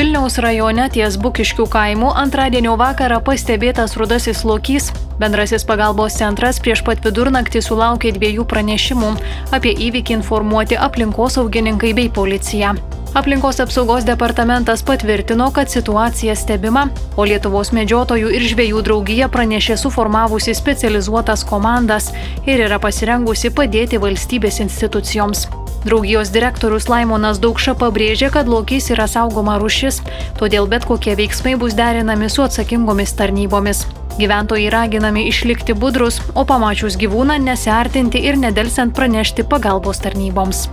Vilniaus rajone ties Bukiškių kaimu antradienio vakarą pastebėtas rudasis lokys. Bendrasis pagalbos centras prieš pat vidurnaktį sulaukė 2 pranešimų. Apie įvykį informuoti aplinkosaugininkai bei policija. Aplinkos apsaugos departamentas patvirtino, kad situacija stebima, o Lietuvos medžiotojų ir žvejų draugija pranešė suformavusi specializuotas komandas ir yra pasirengusi padėti valstybės institucijoms. Draugijos direktorius Laimonas Daukša pabrėžė, kad lokys yra saugoma rūšis, todėl bet kokie veiksmai bus derinami su atsakingomis tarnybomis. Gyventojai raginami išlikti budrus, o pamačius gyvūną nesiartinti ir nedelsiant pranešti pagalbos tarnyboms.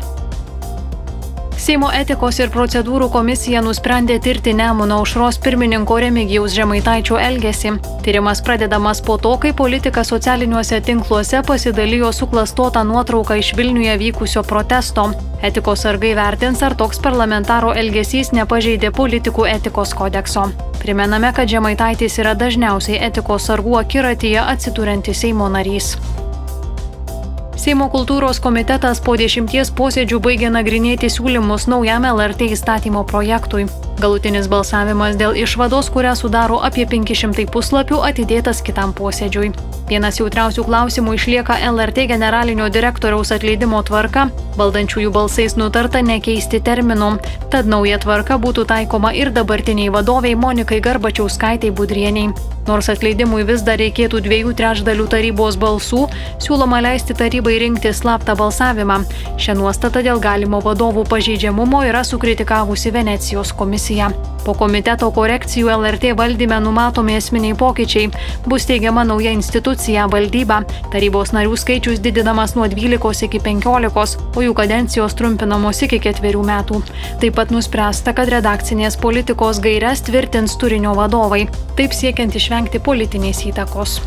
Seimo etikos ir procedūrų komisija nusprendė tirti Nemuno aušros pirmininko Remigijaus Žemaitaičio elgesį. Tyrimas pradedamas po to, kai politikas socialiniuose tinkluose pasidalijo suklastotą nuotrauką iš Vilniuje vykusio protesto. Etikos sargai vertins, ar toks parlamentaro elgesys nepažeidė politikų etikos kodekso. Primename, kad Žemaitaitis yra dažniausiai etikos sargų akiratyje atsiduriantis Seimo narys. Seimo kultūros komitetas po 10 posėdžių baigė nagrinėti siūlymus naujam LRT įstatymo projektui. Galutinis balsavimas dėl išvados, kurią sudaro apie 500 puslapių, atidėtas kitam posėdžiui. Vienas jautriausių klausimų išlieka LRT generalinio direktoriaus atleidimo tvarka. Valdančiųjų balsais nutarta nekeisti terminų, tad nauja tvarka būtų taikoma ir dabartiniai vadoviai Monikai Garbačiauskaitei Budrienei. Nors atleidimui vis dar reikėtų 2/3 tarybos balsų, siūloma leisti tarybai rinkti slaptą balsavimą. Šią nuostatą dėl galimo vadovų pažeidžiamumo yra sukritikavusi Venecijos komisija. Po komiteto korekcijų LRT valdyme numatomi esminiai pokyčiai. Bus teigiama nauja institucija - valdyba. Tarybos narių skaičius didinamas nuo 12 iki 15, o jų kadencijos trumpinamos iki 4 metų. Taip pat nuspręsta, kad redakcinės politikos gaires tvirtins turinio vadovai, taip siekiant išvengti politinės įtakos.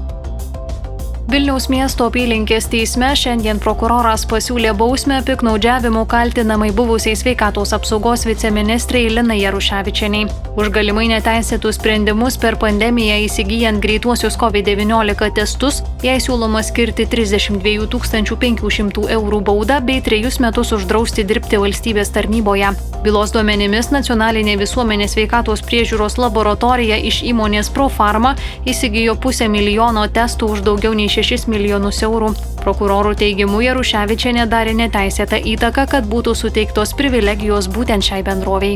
Vilniaus miesto apylinkės teisme šiandien prokuroras pasiūlė bausmę piktnaudžiavimu kaltinamai buvusiai sveikatos apsaugos viceministrei Linai Jaruševičienei. Už galimai neteisėtus sprendimus per pandemiją įsigyjant greituosius COVID-19 testus, jai siūloma skirti 32 500 eurų baudą bei 3 metus uždrausti dirbti valstybės tarnyboje. Bylos duomenimis Nacionalinė visuomenės sveikatos priežiūros laboratorija iš įmonės Profarma įsigijo 500 000 testų už daugiau nei 6 milijonus eurų. Prokurorų teigimu Jaruševičienė darė neteisėtą įtaką, kad būtų suteiktos privilegijos būtent šiai bendrovei.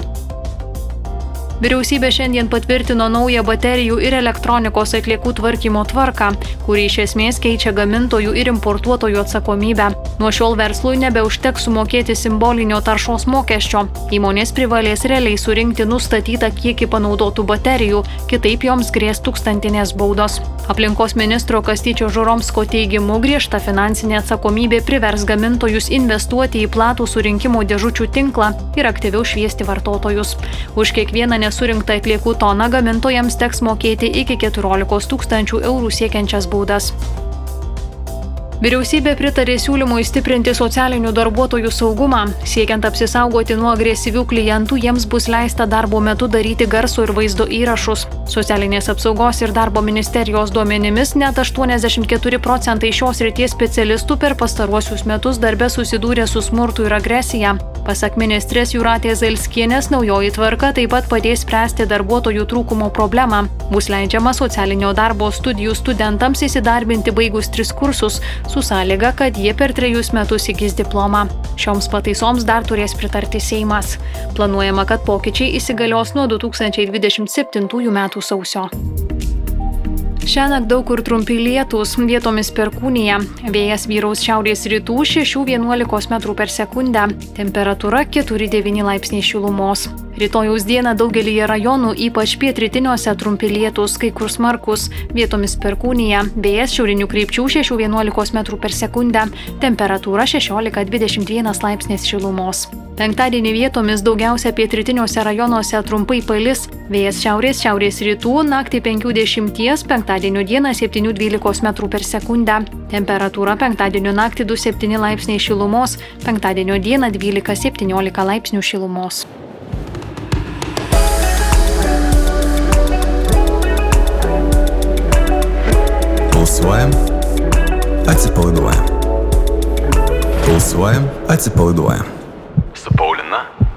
Vyriausybė šiandien patvirtino naują baterijų ir elektronikos atliekų tvarkymo tvarką, kuri iš esmės keičia gamintojų ir importuotojų atsakomybę. Nuo šiol verslui nebeužteks sumokėti simbolinio taršos mokesčio. Įmonės privalės realiai surinkti nustatytą kiekį panaudotų baterijų, kitaip joms grės tūkstantinės baudos. Aplinkos ministro Kastyčio Žuromsko teigimu griežta finansinė atsakomybė privers gamintojus investuoti į platų surinkimo dėžučių tinklą ir aktyviau šviesti vartotojus. Už kiekvieną nesurinktą atliekų toną gamintojams teks mokėti iki 14 000 eurų siekiančias baudas. Vyriausybė pritarė siūlymui stiprinti socialinių darbuotojų saugumą. Siekiant apsisaugoti nuo agresyvių klientų, jiems bus leista darbo metu daryti garso ir vaizdo įrašus. Socialinės apsaugos ir darbo ministerijos duomenimis net 84% šios srities specialistų per pastaruosius metus darbe susidūrė su smurtu ir agresija. Pasak ministrės Jūratės Zailskienės, naujoji tvarka taip pat padės spręsti darbuotojų trūkumo problemą. Bus leidžiama socialinio darbo studijų studentams įsidarbinti baigus 3 kursus, su sąlyga, kad jie per 3 metus įgis diplomą. Šioms pataisoms dar turės pritarti Seimas. Planuojama, kad pokyčiai įsigalios nuo 2027 metų sausio. Šiąnakt daug kur trumpi lietūs, vietomis perkūnija. Vėjas vyraus šiaurės rytų 6–11 m/s. Temperatūra 4–9 laipsniai šilumos. Rytojaus dieną daugelyje rajonų, ypač pietrytiniuose trumpi lietūs, kai kur smarkus, vietomis perkūnija. Vėjas šiaurinių krypčių 6–11 m/s. Temperatūra 16–21 laipsnis šilumos. Penktadienį vietomis daugiausia pietrytiniuose rajonuose trumpai palis. Vėjas šiaurės rytų, naktį 5–10, penktadienio dieną 7–12 m/s. Temperatūra penktadienio naktį 2–7 laipsniai šilumos, penktadienio dieną 12–17 laipsnių šilumos. Pulsuojam, atsipalaiduojam. Pulsuojam, atsipalaiduojam. Su Paulina